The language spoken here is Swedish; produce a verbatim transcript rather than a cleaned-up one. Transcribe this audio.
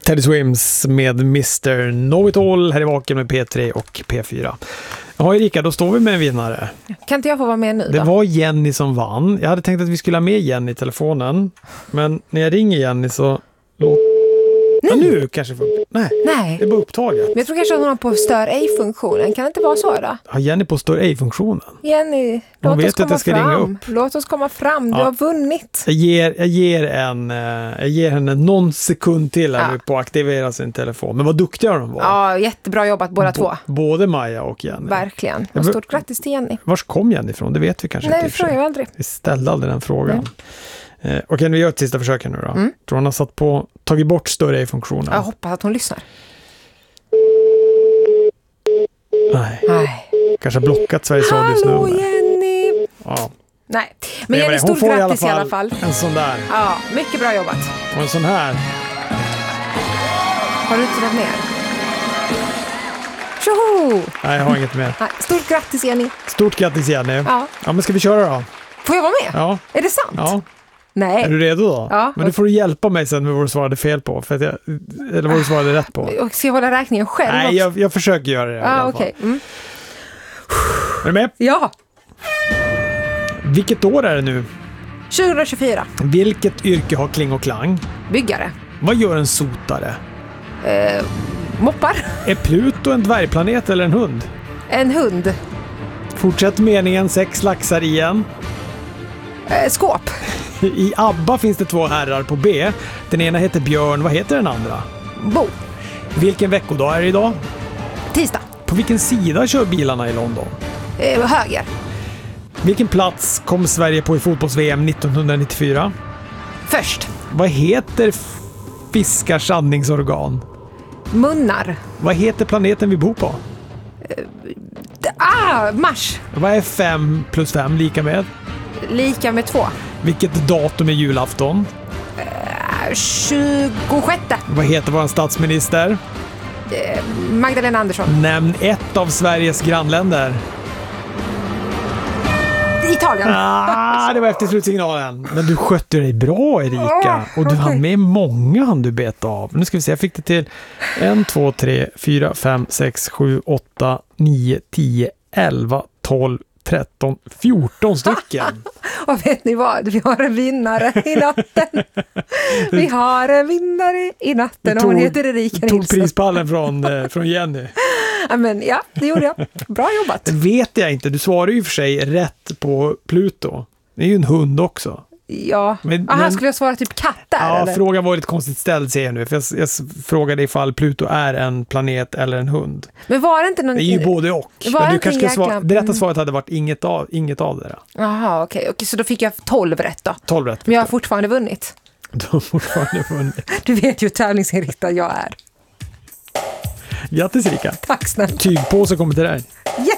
Teddy Swims med mister Know-It-All här i Vaken med P tre och P fyra. Ja, Erika, då står vi med en vinnare. Kan inte jag få vara med nu då? Det var Jenny som vann. Jag hade tänkt att vi skulle ha med Jenny i telefonen. Men när jag ringer Jenny så... Ja, nu kanske får... Nej, Nej, det är bara upptaget. men jag tror kanske att hon har på stör ej-funktionen. Kan det inte vara så då? Har Jenny på stör ej-funktionen? Jenny, låt vet oss komma att jag ska fram. ringa upp. Låt oss komma fram. Du Ja. har vunnit. Jag ger, jag, ger en, eh, jag ger henne någon sekund till här Ja. nu på att aktivera sin telefon. Men vad duktiga de var. Ja, jättebra jobbat båda två. B- både Maja och Jenny. Verkligen. Och stort grattis till Jenny. Vars kom Jenny ifrån? Det vet vi kanske Nej, inte. det i och för sig. frågar jag aldrig. Vi ställde aldrig den frågan. Eh, Okej, vi gör ett sista försök nu då. Mm. Tror hon har satt på, tagit bort större i funktionen? Jag hoppas att hon lyssnar. Nej, Nej. kanske har blockat Sveriges Radios Hallå nummer. Jenny! Ja. Nej, Det men var Jenny, det. Hon stort får grattis i alla fall. en sån där. Ja, mycket bra jobbat. Och en sån här. Har du inte något mer? Tjoho! Nej, jag har inget mer. Nej, stort grattis Jenny. Stort grattis Jenny. Ja. Ja, men ska vi köra då? Får jag vara med? Ja. Är det sant? Ja. Nej. Är du redo då? Ja. Men du får hjälpa mig sen med vad du svarade fel på. För att jag, eller vad du svarade rätt på. Och ska jag hålla räkningen själv Nej, också? jag, jag försöker göra det. i alla Ja, fall. okej. Okay. Mm. Är du med? Ja, Vilket år är det nu? tjugohundratjugofyra. Vilket yrke har Kling och Klang? Byggare. Vad gör en sotare? Eh, moppar. Är Pluto en dvärgplanet eller en hund? En hund. Fortsätt meningen, sex laxar igen. Eh, skåp. I ABBA finns det två herrar på B. Den ena heter Björn, vad heter den andra? Bo. Vilken veckodag är det idag? Tisdag. På vilken sida kör bilarna i London? Eh, höger. Vilken plats kom Sverige på i fotbolls-V M nittonhundranittiofyra? Först. Vad heter f- fiskars andningsorgan? Munnar. Vad heter planeten vi bor på? Ah, mars. Vad är fem plus fem lika med? Lika med två. Vilket datum är julafton? Eh, tjugosjätte. Vad heter vår statsminister? Eh, Magdalena Andersson. Nämn ett av Sveriges grannländer. Italien. Ah, det var efter slutsignalen. Men du skötte dig bra, Erika. Och du hann med många han du bet av. Nu ska vi se, jag fick det till en, två, tre, fyra, fem, sex, sju, åtta, nio, tio, elva, tolv, tretton, fjorton stycken. Och vet ni vad? Vi har en vinnare i natten. Vi har en vinnare i natten. Och hon heter Erika Nilsson. Tog Nilsson. prispallen från, eh, från Jenny. Ja, men, ja, det gjorde jag. Bra jobbat. Det vet jag inte. Du svarar ju för sig rätt på Pluto. Det är ju en hund också. Ja. Men, Aha, men, skulle jag svara typ katt där? ja, eller? frågan var lite konstigt ställd, ser jag nu. För jag, jag frågade ifall Pluto är en planet eller en hund. Men var det inte någon... Det är ju både och. Var Men det du kanske ska inte svara, jäkla- det rätta svaret hade varit inget av, inget av det där. Jaha, okej. Okej, så då fick jag tolv rätt då. tolv rätt. Men jag har fortfarande vunnit. Du har fortfarande vunnit. Du vet ju hur tävlingsinriktad jag är. Grattis, Erika. Tack snälla. Tygpåse kommer till dig. Ja!